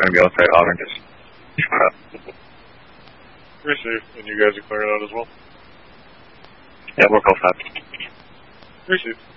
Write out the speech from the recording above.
going to be outside hollering, just shut up. Received. And you guys are clearing out as well? Yeah, we'll go fast. Received.